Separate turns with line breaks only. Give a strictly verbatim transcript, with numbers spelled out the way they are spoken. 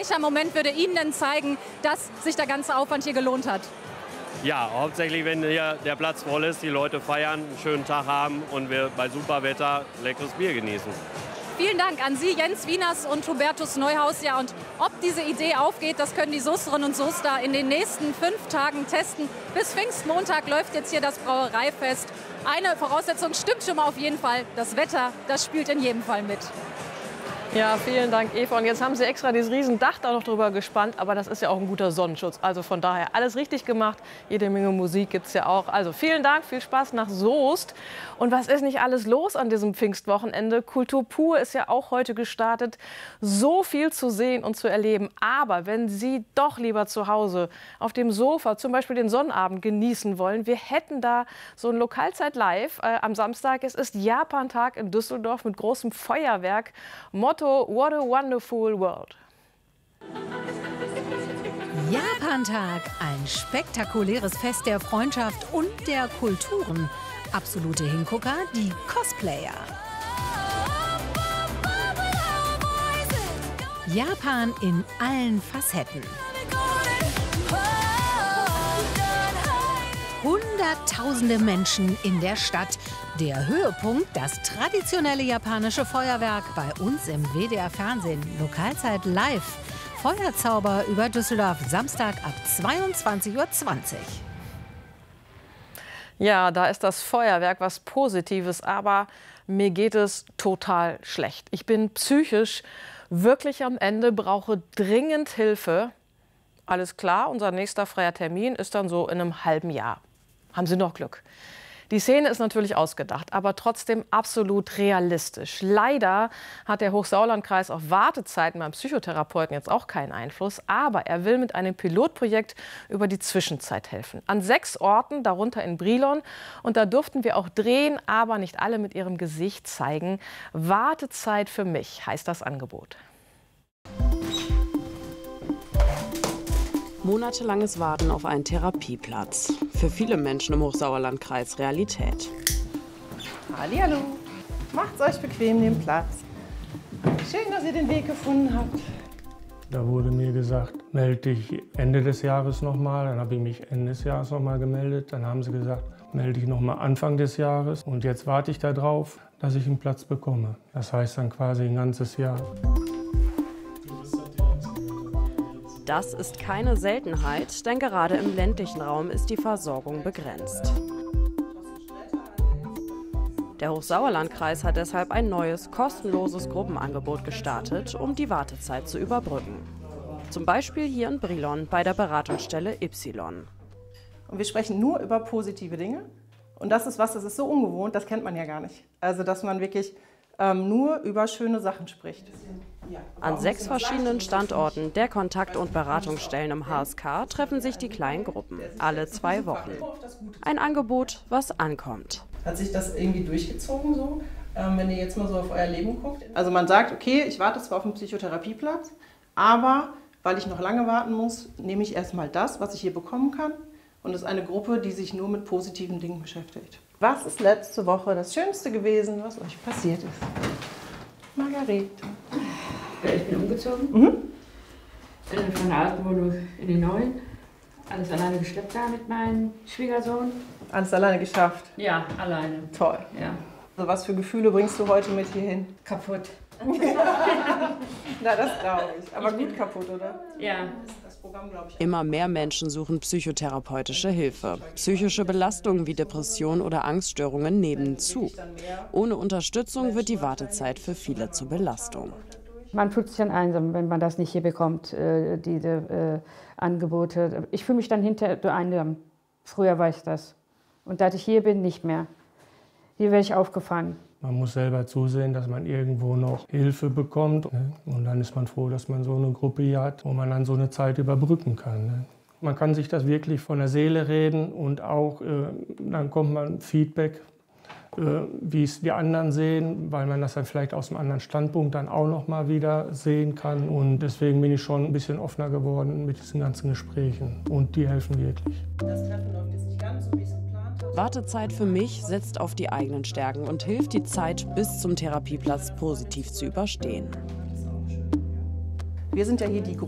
Welcher Moment würde Ihnen denn zeigen, dass sich der ganze Aufwand hier gelohnt hat?
Ja, hauptsächlich, wenn hier der Platz voll ist, die Leute feiern, einen schönen Tag haben und wir bei super Wetter leckeres Bier genießen.
Vielen Dank an Sie, Jens Wieners und Hubertus Neuhaus. Ja, und ob diese Idee aufgeht, das können die Soesterinnen und Soester in den nächsten fünf Tagen testen. Bis Pfingstmontag läuft jetzt hier das Brauereifest. Eine Voraussetzung stimmt schon mal auf jeden Fall. Das Wetter, das spielt in jedem Fall mit.
Ja, vielen Dank, Eva. Und jetzt haben Sie extra dieses Riesendach da noch drüber gespannt. Aber das ist ja auch ein guter Sonnenschutz. Also von daher alles richtig gemacht. Jede Menge Musik gibt es ja auch. Also vielen Dank, viel Spaß nach Soest. Und was ist nicht alles los an diesem Pfingstwochenende? Kultur pur ist ja auch heute gestartet. So viel zu sehen und zu erleben. Aber wenn Sie doch lieber zu Hause auf dem Sofa zum Beispiel den Sonnabend genießen wollen, wir hätten da so ein Lokalzeit live äh, am Samstag. Es ist Japantag in Düsseldorf mit großem Feuerwerk. Motto: What a wonderful world.
Japantag, ein spektakuläres Fest der Freundschaft und der Kulturen. Absolute Hingucker, die Cosplayer. Japan in allen Facetten. Hunderttausende Menschen in der Stadt. Der Höhepunkt, das traditionelle japanische Feuerwerk bei uns im W D R-Fernsehen. Lokalzeit live. Feuerzauber über Düsseldorf, Samstag ab zweiundzwanzig Uhr zwanzig.
Ja, da ist das Feuerwerk was Positives, aber mir geht es total schlecht. Ich bin psychisch wirklich am Ende, brauche dringend Hilfe. Alles klar, unser nächster freier Termin ist dann so in einem halben Jahr. Haben Sie noch Glück. Die Szene ist natürlich ausgedacht, aber trotzdem absolut realistisch. Leider hat der Hochsauerlandkreis auf Wartezeiten beim Psychotherapeuten jetzt auch keinen Einfluss. Aber er will mit einem Pilotprojekt über die Zwischenzeit helfen. An sechs Orten, darunter in Brilon. Und da durften wir auch drehen, aber nicht alle mit ihrem Gesicht zeigen. Wartezeit für mich heißt das Angebot.
Monatelanges Warten auf einen Therapieplatz. Für viele Menschen im Hochsauerlandkreis Realität.
Hallihallo, macht's euch bequem, nehmt Platz. Schön, dass ihr den Weg gefunden habt.
Da wurde mir gesagt, melde dich Ende des Jahres nochmal. Dann habe ich mich Ende des Jahres nochmal gemeldet. Dann haben sie gesagt, melde dich nochmal Anfang des Jahres. Und jetzt warte ich darauf, dass ich einen Platz bekomme. Das heißt dann quasi ein ganzes Jahr.
Das ist keine Seltenheit, denn gerade im ländlichen Raum ist die Versorgung begrenzt. Der Hochsauerlandkreis hat deshalb ein neues, kostenloses Gruppenangebot gestartet, um die Wartezeit zu überbrücken. Zum Beispiel hier in Brilon bei der Beratungsstelle Y.
Und wir sprechen nur über positive Dinge. Und das ist was, das ist so ungewohnt, das kennt man ja gar nicht. Also, dass man wirklich ähm, nur über schöne Sachen spricht.
An sechs verschiedenen Standorten der Kontakt- und Beratungsstellen im H S K treffen sich die kleinen Gruppen, alle zwei Wochen. Ein Angebot, was ankommt.
Hat sich das irgendwie durchgezogen so, ähm, wenn ihr jetzt mal so auf euer Leben guckt? Also man sagt, okay, ich warte zwar auf einen Psychotherapieplatz, aber weil ich noch lange warten muss, nehme ich erstmal das, was ich hier bekommen kann. Und es ist eine Gruppe, die sich nur mit positiven Dingen beschäftigt. Was ist letzte Woche das Schönste gewesen, was euch passiert ist? Margarete.
Ich bin umgezogen.
Mhm.
Von der alten Wohnung in die neuen. Alles alleine geschleppt da mit meinem Schwiegersohn.
Alles alleine geschafft?
Ja, alleine.
Toll.
Ja.
Also was für Gefühle bringst du heute mit hierhin?
Kaputt.
Na, das glaube ich. Aber gut kaputt, oder?
Ja.
Das Programm, glaube ich.
Immer mehr Menschen suchen psychotherapeutische Hilfe. Psychische Belastungen wie Depressionen oder Angststörungen nehmen zu. Ohne Unterstützung wird die Wartezeit für viele zur Belastung.
Man fühlt sich dann einsam, wenn man das nicht hier bekommt, äh, diese äh, Angebote. Ich fühle mich dann hinterher einsam. Früher war ich das. Und seit ich hier bin, nicht mehr. Hier werde ich aufgefangen.
Man muss selber zusehen, dass man irgendwo noch Hilfe bekommt. Und dann ist man froh, dass man so eine Gruppe hier hat, wo man dann so eine Zeit überbrücken kann. Man kann sich das wirklich von der Seele reden und auch äh, dann kommt man Feedback, äh, wie es die anderen sehen, weil man das dann vielleicht aus einem anderen Standpunkt dann auch noch mal wieder sehen kann. Und deswegen bin ich schon ein bisschen offener geworden mit diesen ganzen Gesprächen. Und die helfen wirklich.
Das Treffen läuft jetzt nicht ganz so, wie ich es geplant habe.
Wartezeit für mich setzt auf die eigenen Stärken und hilft, die Zeit bis zum Therapieplatz positiv zu überstehen.
Wir sind ja hier die Gruppe.